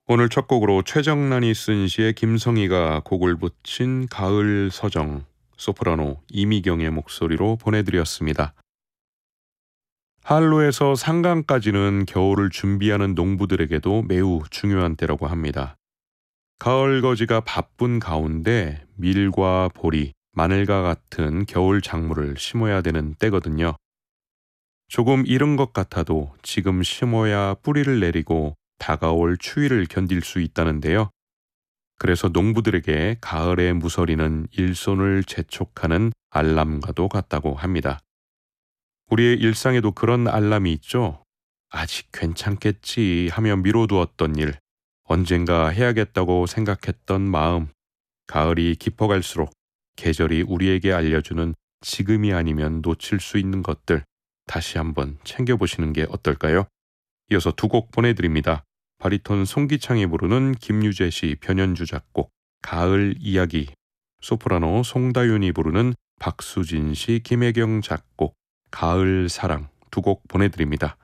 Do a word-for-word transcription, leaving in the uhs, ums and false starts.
오늘 첫 곡으로 최정란이 쓴 시에 김성희가 곡을 붙인 가을 서정, 소프라노 이미경의 목소리로 보내드렸습니다. 한로에서 상강까지는 겨울을 준비하는 농부들에게도 매우 중요한 때라고 합니다. 가을 거지가 바쁜 가운데 밀과 보리, 마늘과 같은 겨울 작물을 심어야 되는 때거든요. 조금 이른 것 같아도 지금 심어야 뿌리를 내리고 다가올 추위를 견딜 수 있다는데요. 그래서 농부들에게 가을의 무서리는 일손을 재촉하는 알람과도 같다고 합니다. 우리의 일상에도 그런 알람이 있죠. 아직 괜찮겠지 하며 미뤄두었던 일, 언젠가 해야겠다고 생각했던 마음, 가을이 깊어갈수록 계절이 우리에게 알려주는 지금이 아니면 놓칠 수 있는 것들 다시 한번 챙겨보시는 게 어떨까요? 이어서 두 곡 보내드립니다. 바리톤 송기창이 부르는 김유재 씨 변현주 작곡 가을 이야기, 소프라노 송다윤이 부르는 박수진 씨 김혜경 작곡 가을 사랑 두 곡 보내드립니다.